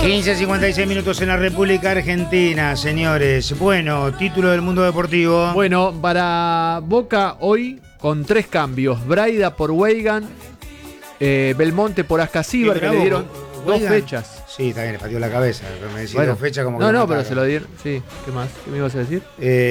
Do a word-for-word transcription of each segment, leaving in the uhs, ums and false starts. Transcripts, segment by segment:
quince cincuenta y seis minutos en la República Argentina, señores. Bueno, título del mundo deportivo. Bueno, para Boca hoy con tres cambios. Braida por Weigan, eh, Belmonte por Ascasíbar, que le dieron dos Weigan. fechas. Sí, también le pateó la cabeza. Pero me decís Bueno, dos fechas como que no, lo no, pero mataron. se lo dieron. Sí, ¿qué más? ¿Qué me ibas a decir?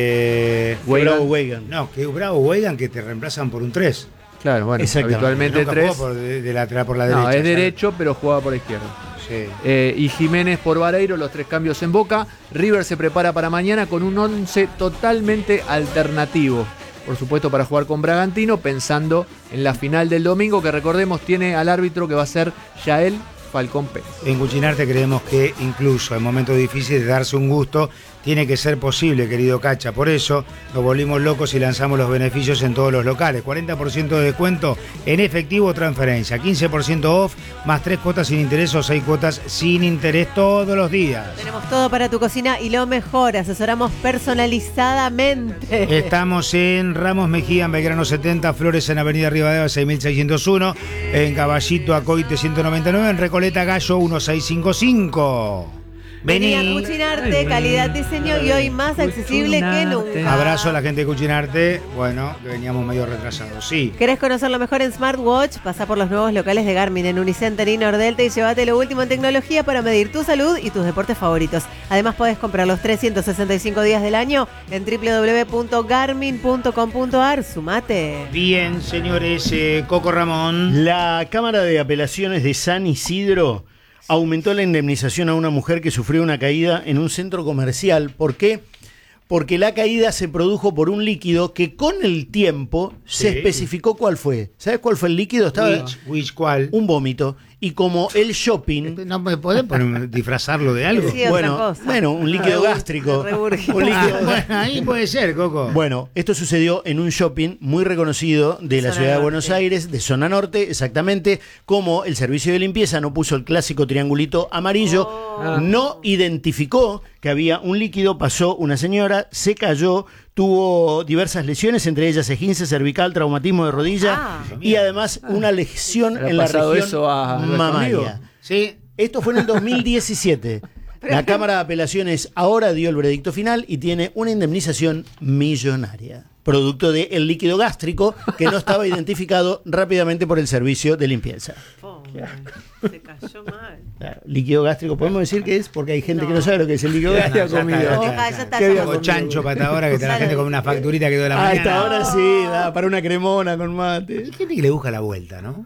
Eh, Weigan. Bravo Weigan. No, que bravo Weigan que te reemplazan por un tres. Claro, bueno, Exactamente. habitualmente Nunca tres. jugó por de, de lateral por la derecha. No, es ¿sabes? derecho, pero jugaba por izquierda. Sí. Eh, y Jiménez por Vareiro, los tres cambios en Boca. River se prepara para mañana con un once totalmente alternativo. Por supuesto, para jugar con Bragantino, pensando en la final del domingo, que recordemos tiene al árbitro que va a ser Yael Falcón Pérez. En Cuchinarte creemos que incluso en momentos difíciles de darse un gusto, tiene que ser posible, querido Cacha. Por eso nos volvimos locos y lanzamos los beneficios en todos los locales. cuarenta por ciento de descuento en efectivo o transferencia. quince por ciento off, más tres cuotas sin interés o seis cuotas sin interés todos los días. Tenemos todo para tu cocina y lo mejor, asesoramos personalizadamente. Estamos en Ramos Mejía, en Belgrano setenta, Flores en Avenida Rivadavia seis mil seiscientos uno, en Caballito Acoite ciento noventa y nueve, en Recoleta Gallo mil seiscientos cincuenta y cinco. Vení a Vení. Cuchinarte, calidad, diseño y hoy más accesible que nunca. Abrazo a la gente de Cuchinarte. Bueno, que veníamos medio retrasados, sí. ¿Querés conocer lo mejor en Smartwatch? Pasá por los nuevos locales de Garmin en Unicenter y Nordelta y llévate lo último en tecnología para medir tu salud y tus deportes favoritos. Además podés comprar los trescientos sesenta y cinco días del año en doble u doble u doble u punto garmin punto com punto a r. Sumate. Bien, señores, eh, Coco Ramón. La Cámara de Apelaciones de San Isidro aumentó la indemnización a una mujer que sufrió una caída en un centro comercial. ¿Por qué? Porque la caída se produjo por un líquido que con el tiempo se Sí. especificó cuál fue. ¿Sabes cuál fue el líquido? Estaba Which, which, ¿cuál? un vómito. Y como el shopping... ¿No me podés poner- disfrazarlo de algo? Sí, otra Bueno, cosa. bueno, un líquido gástrico. Reburgito. Un líquido Ah, bueno, ahí puede ser, Coco. Bueno, esto sucedió en un shopping muy reconocido de la Zona ciudad de Norte. Buenos Aires, de Zona Norte, exactamente, como el servicio de limpieza no puso el clásico triangulito amarillo, Oh. no identificó que había un líquido, pasó una señora, se cayó, tuvo diversas lesiones, entre ellas esguince cervical, traumatismo de rodilla Ah. y además una lesión ¿Le ha en la pasado región eso a nuestro amigo? mamaria. Sí. Esto fue en el dos mil diecisiete. La Cámara de Apelaciones ahora dio el veredicto final y tiene una indemnización millonaria, producto del líquido gástrico que no estaba identificado rápidamente por el servicio de limpieza. Pobre, se cayó mal. Claro, líquido gástrico, podemos decir que es porque hay gente No. que no sabe lo que es el líquido Ya, gástrico. ya está, comido. ya Oh, está, ya ya está, Qué ya bien. está. Como chancho para ahora que está la gente con una facturita que toda la Ah, mañana. esta hora sí, da para una cremona con mate. Hay gente que le busca la vuelta, ¿no?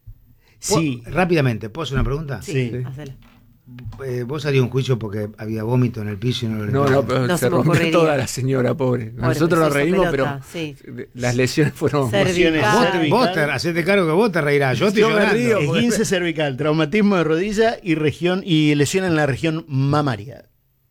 Sí, Vos- Rápidamente, ¿puedo hacer una pregunta? Sí, Sí. hacelo. Eh, vos harías un juicio porque había vómito en el piso y no lo No, no, pero No se se me rompió ocurriría. toda la señora, pobre. Pobre, Nosotros nos precioso reímos, pelota, pero sí. las lesiones fueron... Cervical. Vos, Cervical. vos te, hacete cargo que vos te reirás. Yo estoy Yo me llorando. río. esguince cervical, traumatismo de rodilla y región y lesión en la región mamaria.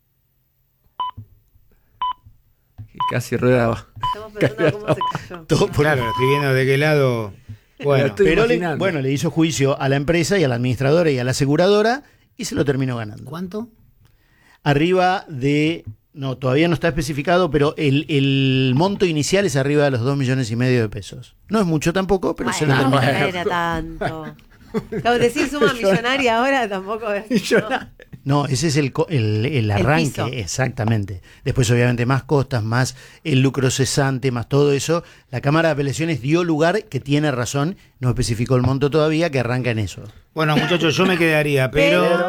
Casi rueda. Estamos pensando cómo se cayó. Todo por- Claro, estoy viendo de qué lado. Bueno, Estoy Pero le, imaginando. bueno, le hizo juicio a la empresa y a la administradora y a la aseguradora y se lo terminó ganando. ¿cuánto? Arriba de... No, todavía no está especificado, pero el, el monto inicial es arriba de los dos millones y medio de pesos. No es mucho tampoco, pero se lo Bueno, terminó. no era tanto. Claro, decir suma millonaria ahora tampoco es. ¿no? No, ese es el, co- el, el arranque, piso. exactamente. Después, obviamente, más costas, más el lucro cesante, más todo eso. La Cámara de Apelaciones dio lugar, que tiene razón, no especificó el monto todavía, que arranca en eso. Bueno, muchachos, yo me quedaría, pero. Pero-